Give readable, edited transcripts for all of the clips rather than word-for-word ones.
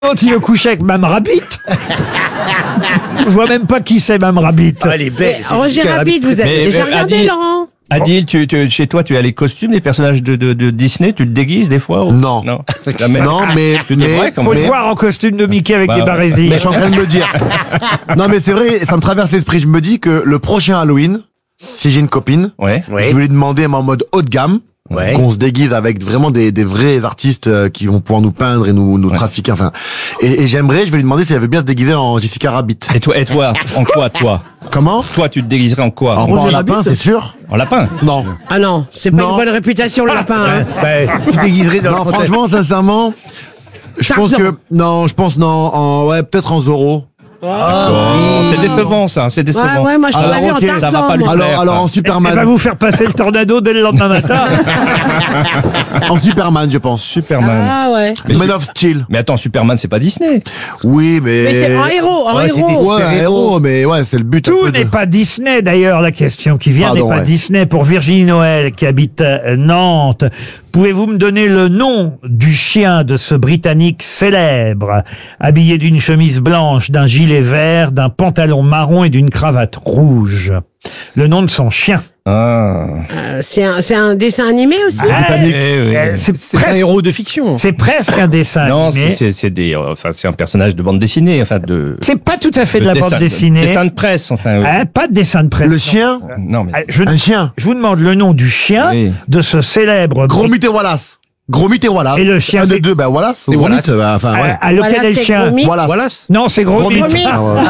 Quand il veut coucher avec Mme Rabbit. Je vois même pas qui c'est Mme Rabbit. Ah, elle est belle. Roger Rabbit, vous avez déjà regardé, Adil- Laurent? Adil, chez toi, tu as les costumes des personnages de Disney, tu te déguises des fois ou... Non. Non, Non, mais tu devrais quand Faut même. le voir en costume de Mickey avec Bah, des ouais. barésies. Mais je suis en train de me dire. Non, mais c'est vrai, ça me traverse l'esprit. Je me dis que le prochain Halloween, si j'ai une copine, Ouais. Ouais. je vais lui demander en mode haut de gamme. Ouais. Qu'on se déguise avec vraiment des vrais artistes qui vont pouvoir nous peindre et nous trafiquer, enfin. Et je vais lui demander si elle veut bien se déguiser en Jessica Rabbit. Et toi, en quoi, toi? Comment? Toi, tu te déguiserais en quoi? En lapin, c'est sûr? En lapin? Non. Ah non, c'est pas Non. une bonne réputation, le lapin. Hein. Je déguiserai dans Non, le franchement, sincèrement, je pense peut-être en Zorro. Oh, c'est décevant, ça, c'est décevant. Ouais, moi je Alors, t'aurais vu ok, en ça va Tarzan. pas lui moi. plaire. Alors en Elle Superman. va vous faire passer le tornado dès le lendemain matin. En Superman, je pense. Superman. Ah ouais. Man of Steel. Mais attends, Superman, c'est pas Disney. Oui, mais. Mais c'est en héros, en Ouais, héros. c'était- Ouais, un héros, mais ouais, c'est le but. un Tout peu de- n'est pas Disney d'ailleurs, la question qui vient Pardon, n'est pas ouais. Disney. Pour Virginie Noël qui habite Nantes, pouvez-vous me donner le nom du chien de ce Britannique célèbre, habillé d'une chemise blanche, d'un gilet vert, d'un pantalon marron et d'une cravate rouge? Le nom de son chien. Ah. C'est un dessin animé aussi. Britannique. oui. C'est C'est un presque, héros de fiction. c'est presque un dessin Non, animé. c'est un personnage de bande dessinée, enfin de. C'est pas tout à fait de la bande dessinée. Dessin de presse, enfin. Oui. Hein, pas de dessin de presse. Le chien? Non, mais. Un chien. Je vous demande le nom du chien Oui. de ce célèbre Gromit et Wallace. Gromit et Wallace. Et le chien, Un c'est- des deux, ben Wallace. C'est Gromit, Wallace. enfin, ouais. à lequel Voilà, est le c'est chien. Gromit. Wallace. Wallace. Non, c'est Gromit. Gromit.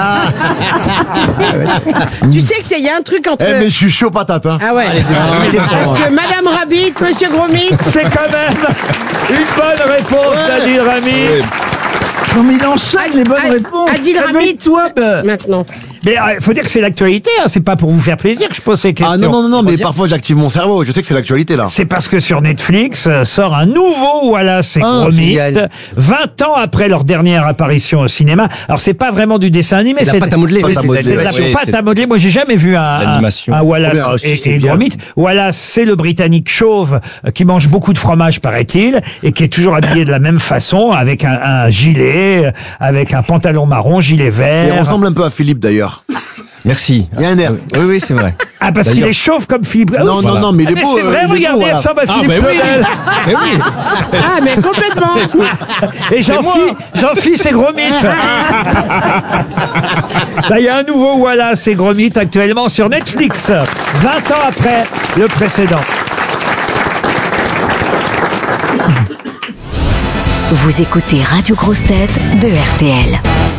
Tu sais qu'il y a un truc entre... Eh, mais je suis chaud patate, hein. Ah ouais. Parce que Madame Rabbit, Monsieur Gromit... C'est quand même une bonne réponse d'Adil Rami. Non, mais il enchaîne les bonnes réponses. Adil Rami. Réveille-toi, Maintenant. Mais il faut dire que c'est l'actualité, hein, c'est pas pour vous faire plaisir que je pose ces questions. Ah non, mais parfois j'active mon cerveau. Je sais que c'est l'actualité, là. C'est parce que sur Netflix sort un nouveau Wallace et Ah, Gromit, génial. 20 ans après leur dernière apparition au cinéma. Alors c'est pas vraiment du dessin animé, C'est de la pâte à modeler. Pâte à modeler. c'est de la Ouais, pâte c'est- à modeler. Moi, j'ai jamais vu L'animation. un Wallace Ah, si, c'est et bien. Gromit. Wallace, c'est le Britannique chauve qui mange beaucoup de fromage, paraît-il, et qui est toujours habillé de la même façon, avec un gilet, avec un pantalon marron, gilet Il vert. ressemble un peu à Philippe, d'ailleurs. Merci. Il y a un air. Oui, c'est vrai. Ah, parce qu'il D'ailleurs- est chauve comme Philippe. Ah, Non, oui, non, non, mais il est beau. c'est vrai, il est beau, regardez, voilà. il ressemble à Ah, Philippe ben oui. Claudel. Mais oui. Ah, mais complètement. Et Jean-Phi, c'est Gromit. Là, il y a un nouveau Wallace et Gromit actuellement sur Netflix, 20 ans après le précédent. Vous écoutez Radio Grosse Tête de RTL.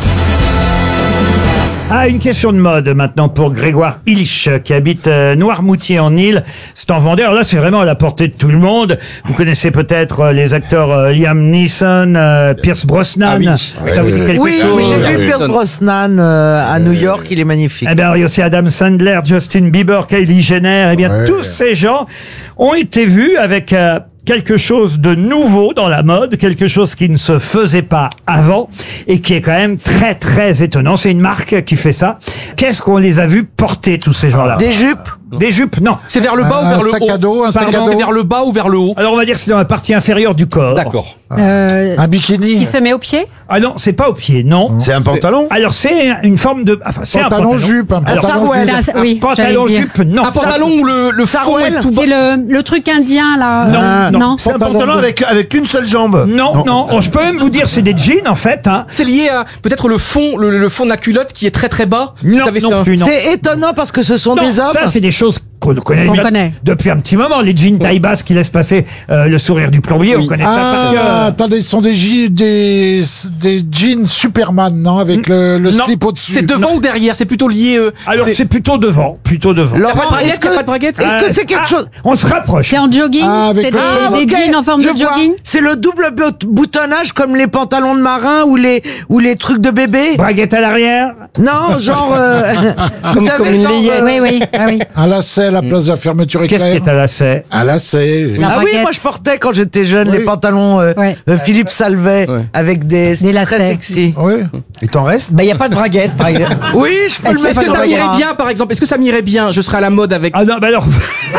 Ah, une question de mode maintenant pour Grégoire Ilch qui habite Noirmoutier en Île. C'est en Vendée. Alors là, c'est vraiment à la portée de tout le monde. Vous connaissez peut-être les acteurs Liam Neeson, Pierce Brosnan. Ça vous dit quelque Oui, chose j'ai vu Pierce Brosnan à New York, il est magnifique. Eh bien, il y a aussi Adam Sandler, Justin Bieber, Kylie Jenner. Eh bien, tous ces gens ont été vus avec quelque chose de nouveau dans la mode, quelque chose qui ne se faisait pas avant et qui est quand même très, très étonnant. C'est une marque qui fait ça. Qu'est-ce qu'on les a vus porter, tous ces gens-là? Des jupes. Des jupes, non. C'est vers le bas ou vers le haut? Pardon. C'est vers le bas ou vers le haut? Alors, on va dire que c'est dans la partie inférieure du corps. D'accord. Un bikini. Qui se met au pied? Ah non, c'est pas au pied, non. C'est un pantalon? Alors, c'est une forme de... Enfin, c'est un pantalon. jupe, un Alors, sarouel. Oui, pantalon j'allais dire. jupe, non. Un pantalon où le fond est tout bas. C'est le truc indien, là. Non, C'est un pantalon avec une seule jambe. Non, non. Oh, je peux même vous dire, c'est des jeans, en fait. Hein. C'est lié à peut-être le fond de la culotte qui est très très bas. Non, Vous savez, non c'est un- plus, non. C'est étonnant parce que ce sont Non, des hommes. ça, c'est des choses qu'on connaît, On connaît. depuis un petit moment. Les jeans taille basse qui laissent passer le sourire du plombier, on connaît ça par cœur. Attendez, ce sont des jeans Superman, non? Avec le Non, slip au-dessus. C'est devant ou derrière? C'est plutôt lié. Alors, c'est plutôt devant, plutôt devant. Y a pas de Laurent, braguette, est-ce que y a pas de braguette? est-ce que c'est quelque chose? On se rapproche. C'est en jogging? Ah, avec C'est le- des ok, jeans en forme je de vois. jogging? C'est le double boutonnage comme les pantalons de marin ou les trucs de bébé. Braguette à l'arrière. Non, genre vous savez, comme une genre, layette. Oui. Ah oui. Un lacet à la place de la fermeture Qu'est-ce qui éclair. est à lacet? Un lacet. La Ah oui, braguette. moi je portais quand j'étais jeune les pantalons Ouais. Philippe Salvet Ouais. avec des Des très lacets. sexy. Oui. Et t'en restes? Bah, il n'y a pas de braguette, par exemple. Oui, je peux le Est-ce mettre que dans ça la m'irait bien, par exemple? Est-ce que ça m'irait bien? Je serais à la mode avec. Ah non, bah alors.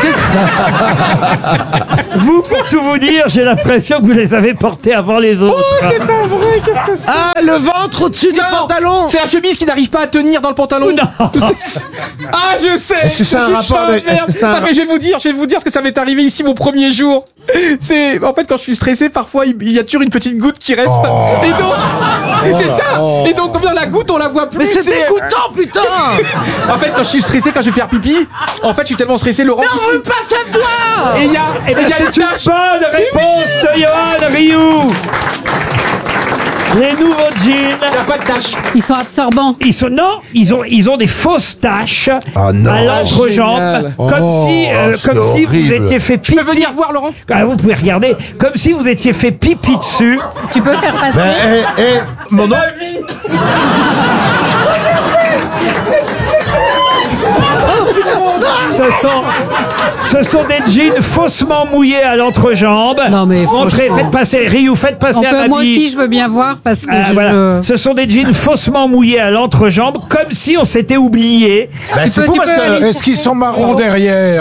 Vous, pour tout vous dire, j'ai l'impression que vous les avez portés avant les autres. Oh, c'est pas vrai, qu'est-ce que c'est? Ah, le ventre au-dessus du pantalon. C'est la chemise qui n'arrive pas à tenir dans le pantalon. Non. Ah, je sais. Est-ce que c'est un rapport avec- Merde. est-ce que c'est un- Parce que je vais vous dire ce que ça m'est arrivé ici mon premier jour. C'est en fait quand je suis stressé, parfois il y a toujours une petite goutte qui reste. Et donc c'est ça. Et donc comme dans la goutte on la voit plus. Mais c'est dégoûtant, putain. En fait quand je suis stressé, quand je vais faire pipi, en fait je suis tellement stressé, Laurent. Non, vous pas te voir. Et il y a une C'est une tache. bonne réponse de Johan Rioux. Les nouveaux jeans. Il n'y a pas de tache. Ils sont absorbants. Ils ont des fausses taches Ah non. à l'entrejambe, Génial. comme si c'est vous horrible. étiez fait Je pipi. peux venir voir Laurent? Ah, vous pouvez regarder, comme si vous étiez fait pipi dessus. Tu peux faire passer. Mon nom? Ce sont des jeans faussement mouillés à l'entrejambe. Non, mais Montrez, franchement. faites passer, Rioux, faites passer On à peut, moi aussi, Babi. je veux bien voir parce que Ah, voilà. Ce sont des jeans faussement mouillés à l'entrejambe, comme si on s'était oublié. tu peux aller- Est-ce qu'ils sont marrons derrière?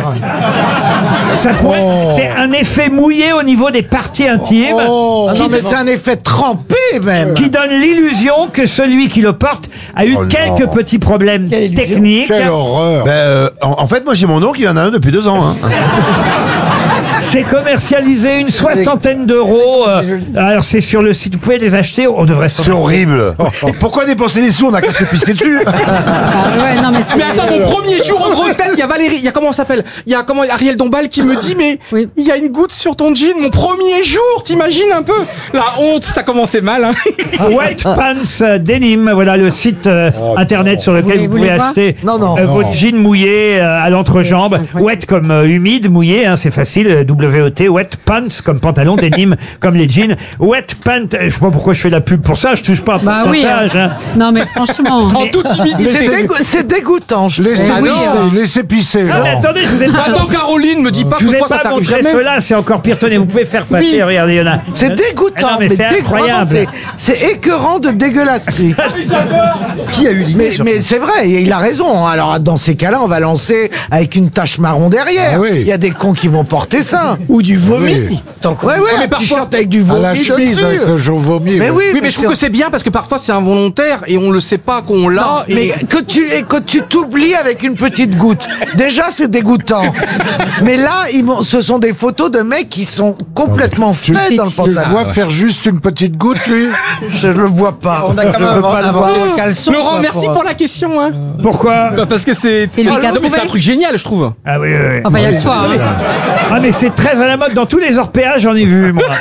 C'est un effet mouillé au niveau des parties intimes. Oh. Ah non, mais c'est un effet trempé, même. Qui donne l'illusion que celui qui le porte a eu quelques petits problèmes techniques. Quelle horreur. En fait, moi j'ai mon oncle qui en a un depuis 2 ans. Hein. C'est commercialisé une soixantaine d'euros. Alors c'est sur le site, vous pouvez les acheter. On devrait C'est horrible. Pourquoi dépenser des sous? On a qu'à se pisser dessus. Ah ouais, non, mais c'est- Mais attends, mon premier jour en grosse tête, il y a Valérie, il y a comment ça s'appelle? Il y a comment Ariel Dombal qui me dit mais Oui. il y a une goutte sur ton jean, mon premier jour, t'imagines un peu? La honte, ça commençait mal. Hein. White Pants Denim, voilà le site internet sur lequel vous pouvez voulez voir acheter Non. votre jean mouillé à l'entrejambe. Wet comme humide, mouillé, hein, c'est facile. W-E-T, Wet Pants comme pantalon, Denim comme les jeans. Wet Pants, je sais pas pourquoi je fais la pub pour ça, je touche pas un Bah oui. pourcentage. Hein. Non, mais franchement. En toute humidité. C'est dégoûtant. Je Laissez oui, pisser, laissez pisser. Non mais Laurent. attendez, je vous ai pas, Attends, Caroline me dit pas je vous ai pourquoi ça pas t'arrive montré jamais. cela, c'est encore pire. Tenez, vous pouvez faire passer, Oui. regardez, il y en a. C'est dégoûtant, Ah non, mais c'est dégoûtant, incroyable. c'est écœurant de dégueulasserie. Qui a eu l'idée? Mais c'est vrai, il a raison. Alors dans ces cas-là, on va lancer avec une tache marron derrière. Ah oui. Il y a des cons qui vont porter ça. Ou du vomi. Oui. Ouais, un t-shirt avec du À vomi la chemise dessus. avec le jaune vomi. Mais oui, Oui, mais je trouve que c'est bien parce que parfois c'est involontaire et on le sait pas qu'on l'a. Non, mais que tu t'oublies avec une petite goutte. Déjà, c'est dégoûtant. Mais là, ce sont des photos de mecs qui sont complètement faits dans le Tu le pantalon. vois faire juste une petite goutte, lui? Je le vois pas. On a quand Je même veux pas le voir. Laurent, merci pour la question. Hein. Pourquoi? Bah, parce que c'est. C'est lui qui a Non, mais c'est trouvé. un truc génial, je trouve. Ah oui, oui, oui. Enfin, il y a le soir. hein. Ah mais c'est très à la mode dans tous les orpéages, j'en ai vu moi.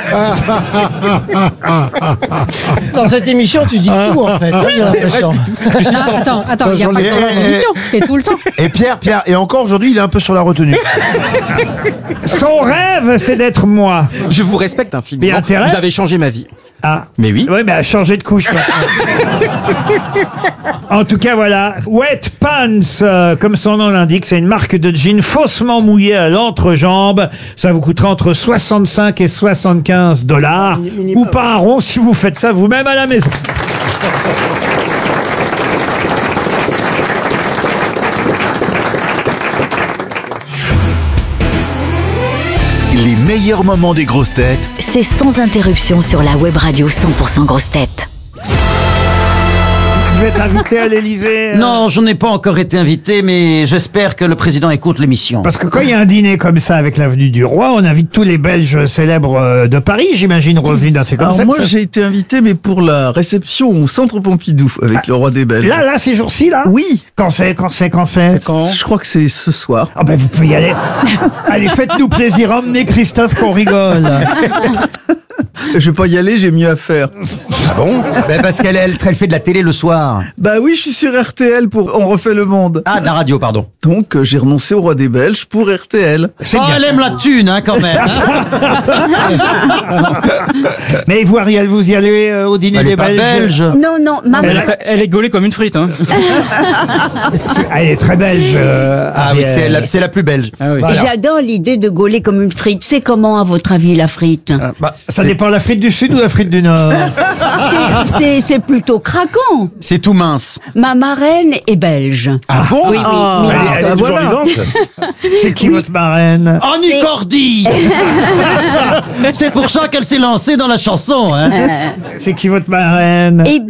Dans cette émission, tu dis tout, en fait. J'ai l'impression. Non, attends, il n'y a pas que dans l'émission, c'est tout le temps. Et Pierre, et encore aujourd'hui, il est un peu sur la retenue. Son rêve, c'est d'être moi. Je vous respecte infiniment. Mais intérêt. Vous avez changé ma vie. Ah. Mais oui. Oui, mais à changer de couche. En tout cas, voilà. Wet Pants, comme son nom l'indique, c'est une marque de jeans faussement mouillée à l'entrejambe. Ça vous coûtera entre 65 et 75 $. Ou pas un rond si vous faites ça vous-même à la maison. Les meilleurs moments des grosses têtes C'est sans interruption sur la web radio 100% grosses têtes. Vous êtes invité à l'Élysée. Non, je n'ai pas encore été invité, mais j'espère que le président écoute l'émission. Parce que quand il y a un dîner comme ça avec l'avenue du Roi, on invite tous les Belges célèbres de Paris, j'imagine, Roselyne. C'est comme Alors ça que moi, ça- j'ai été invité, mais pour la réception au Centre Pompidou avec le roi des Belges. Là, ces jours-ci, là. Oui. Quand c'est Je crois que c'est ce soir. Ah ben vous pouvez y aller. Allez, faites-nous plaisir, emmenez Christophe qu'on rigole. Je vais pas y aller, j'ai mieux à faire. Ah bon? Parce qu'elle fait de la télé le soir. Bah oui, je suis sur RTL pour On refait le monde. Ah, de la radio, pardon. Donc j'ai renoncé au roi des Belges pour RTL. Oh, elle aime la thune, hein, quand même. Mais vous, Ariel, vous y allez au dîner Elle des est pas Belges belge. Non, non, maman. Elle est gaulée comme une frite. Hein. Elle est très belge. Ah oui, Ariel. c'est la plus belge. Ah oui. Voilà. J'adore l'idée de gauler comme une frite. C'est comment, à votre avis, la frite? Ça dépend dépend, l'Afrique du Sud ou l'Afrique du Nord? C'est plutôt craquant. C'est tout mince. Ma marraine est belge. Ah bon? Oui, oui. Elle est toujours vivante. C'est qui votre marraine? Annie Cordy. C'est pour ça qu'elle s'est lancée dans la chanson, hein. C'est qui votre marraine? Eh